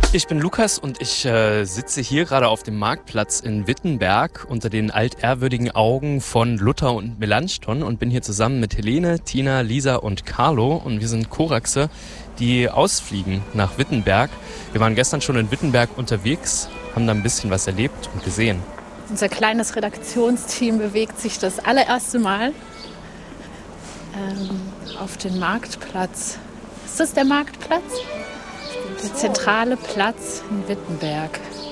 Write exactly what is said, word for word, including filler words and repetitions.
Ich bin Lukas und ich äh, sitze hier gerade auf dem Marktplatz in Wittenberg unter den altehrwürdigen Augen von Luther und Melanchthon und bin hier zusammen mit Helene, Tina, Lisa und Carlo und wir sind Koraxe, die ausfliegen nach Wittenberg. Wir waren gestern schon in Wittenberg unterwegs, haben da ein bisschen was erlebt und gesehen. Unser kleines Redaktionsteam bewegt sich das allererste Mal ähm, auf den Marktplatz. Ist das der Marktplatz? Der zentrale Platz in Wittenberg.